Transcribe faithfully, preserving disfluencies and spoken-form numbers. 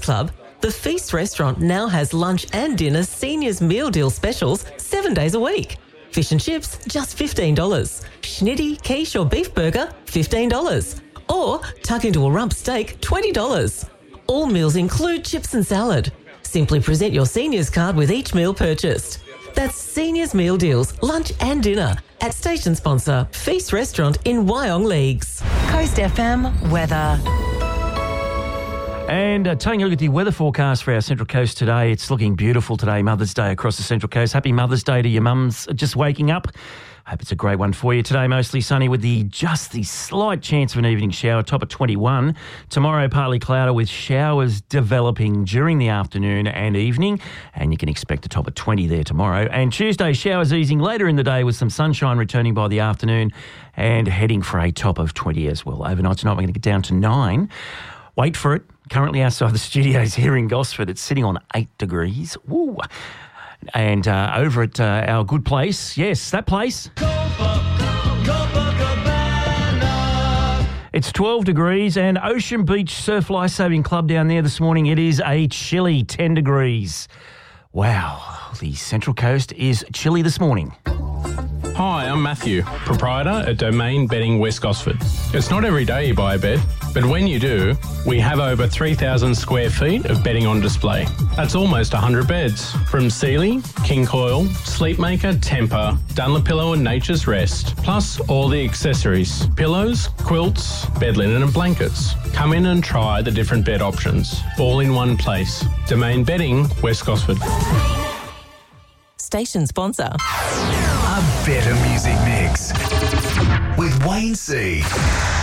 Club, the Feast restaurant now has lunch and dinner seniors meal deal specials seven days a week. Fish and chips, just fifteen dollars. Schnitty, quiche or beef burger, fifteen dollars. Or tuck into a rump steak, twenty dollars. All meals include chips and salad. Simply present your seniors card with each meal purchased. That's Seniors Meal Deals, lunch and dinner at station sponsor Feast Restaurant in Wyong Leagues. Coast F M weather. And uh, taking a look at the weather forecast for our Central Coast today, it's looking beautiful today, Mother's Day across the Central Coast. Happy Mother's Day to your mums just waking up. Hope it's a great one for you. Today, mostly sunny with the just the slight chance of an evening shower, top of twenty-one. Tomorrow, partly cloudy with showers developing during the afternoon and evening, and you can expect a top of twenty there tomorrow. And Tuesday, showers easing later in the day with some sunshine returning by the afternoon and heading for a top of twenty as well. Overnight tonight, we're going to get down to nine. Wait for it. Currently outside the studios here in Gosford, it's sitting on eight degrees. Woo! And uh, over at uh, our good place, yes, that place. It's twelve degrees, and Ocean Beach Surf Lifesaving Club down there this morning, it is a chilly ten degrees. Wow, the Central Coast is chilly this morning. Hi, I'm Matthew, proprietor at Domain Bedding West Gosford. It's not every day you buy a bed, but when you do, we have over three thousand square feet of bedding on display. That's almost one hundred beds, from Sealy, King Coil, Sleepmaker, Temper, Dunlopillow and Nature's Rest, plus all the accessories, pillows, quilts, bed linen and blankets. Come in and try the different bed options, all in one place. Domain Bedding West Gosford. Station sponsor. A better music mix with Wayne C.